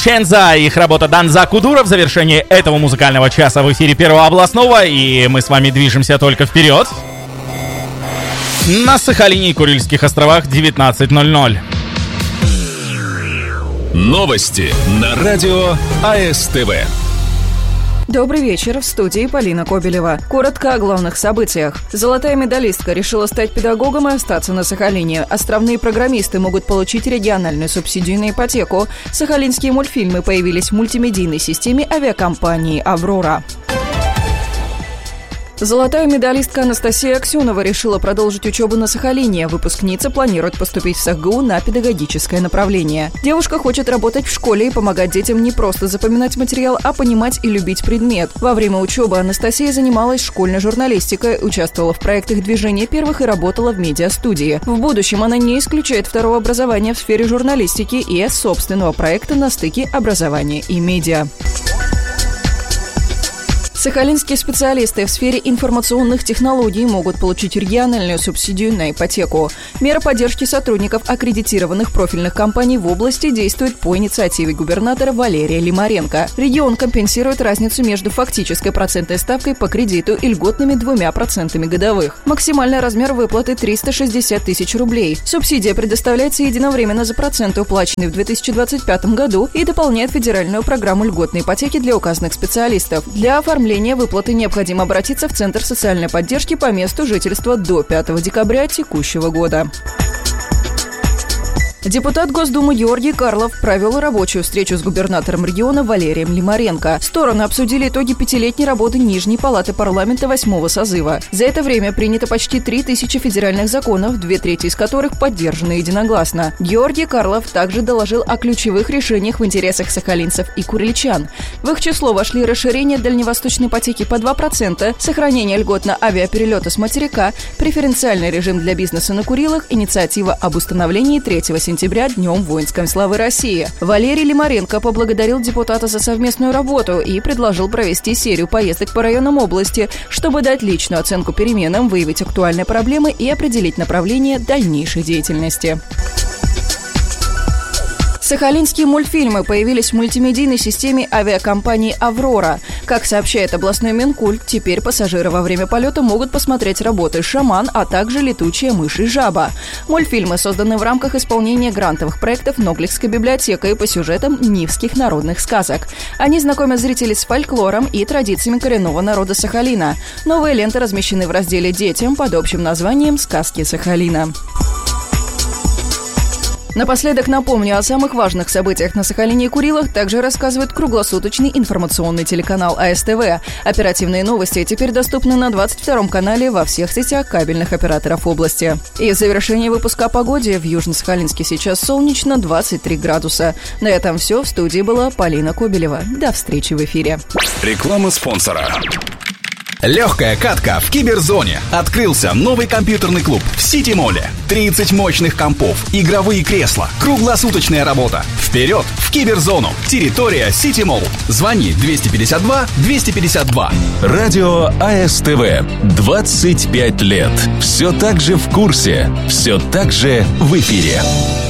Ченза и их работа Данза Кудура в завершении этого музыкального часа в эфире Первого областного, и мы с вами движемся только вперед. На Сахалине и Курильских островах 19:00. Новости на радио АСТВ. Добрый вечер, в студии Полина Кобелева. Коротко о главных событиях. Золотая медалистка решила стать педагогом и остаться на Сахалине. Островные программисты могут получить региональную субсидию на ипотеку. Сахалинские мультфильмы появились в мультимедийной системе авиакомпании «Аврора». Золотая медалистка Анастасия Аксенова решила продолжить учебу на Сахалине. Выпускница планирует поступить в СахГУ на педагогическое направление. Девушка хочет работать в школе и помогать детям не просто запоминать материал, а понимать и любить предмет. Во время учебы Анастасия занималась школьной журналистикой, участвовала в проектах «Движения первых» и работала в медиастудии. В будущем она не исключает второго образования в сфере журналистики и собственного проекта на стыке образования и медиа. Сахалинские специалисты в сфере информационных технологий могут получить региональную субсидию на ипотеку. Мера поддержки сотрудников аккредитированных профильных компаний в области действует по инициативе губернатора Валерия Лимаренко. Регион компенсирует разницу между фактической процентной ставкой по кредиту и льготными 2% годовых. Максимальный размер выплаты 360 тысяч рублей. Субсидия предоставляется единовременно за проценты, уплаченные в 2025 году, и дополняет федеральную программу льготной ипотеки для указанных специалистов. Для оформления выплаты необходимо обратиться в Центр социальной поддержки по месту жительства до 5 декабря текущего года. Депутат Госдумы Георгий Карлов провел рабочую встречу с губернатором региона Валерием Лимаренко. Стороны обсудили итоги пятилетней работы Нижней палаты парламента 8-го созыва. За это время принято почти 3000 федеральных законов, 2/3 из которых поддержаны единогласно. Георгий Карлов также доложил о ключевых решениях в интересах сахалинцев и курильчан. В их число вошли расширение дальневосточной ипотеки по 2%, сохранение льгот на авиаперелеты с материка, преференциальный режим для бизнеса на Курилах, инициатива об установлении 3 сентября Днем воинской славы России. Валерий Лимаренко поблагодарил депутата за совместную работу и предложил провести серию поездок по районам области, чтобы дать личную оценку переменам, выявить актуальные проблемы и определить направление дальнейшей деятельности. Сахалинские мультфильмы появились в мультимедийной системе авиакомпании «Аврора». Как сообщает областной Минкульт, теперь пассажиры во время полета могут посмотреть работы «Шаман», а также «Летучая мышь и жаба». Мультфильмы созданы в рамках исполнения грантовых проектов Ноглихской библиотекой по сюжетам нивских народных сказок. Они знакомят зрителей с фольклором и традициями коренного народа Сахалина. Новые ленты размещены в разделе «Детям» под общим названием «Сказки Сахалина». Напоследок напомню о самых важных событиях на Сахалине и Курилах также рассказывает круглосуточный информационный телеканал АСТВ. Оперативные новости теперь доступны на 22-м канале во всех сетях кабельных операторов области. И в завершение выпуска о погоде в Южно-Сахалинске сейчас солнечно, 23 градуса. На этом все. В студии была Полина Кобелева. До встречи в эфире. Реклама спонсора. Легкая катка в Киберзоне. Открылся новый компьютерный клуб в Сити-моле. 30 мощных компов, игровые кресла, круглосуточная работа. Вперед в Киберзону. Территория Сити-молл. Звони 252-252. Радио АСТВ. 25 лет. Все так же в курсе. Все так же в эфире.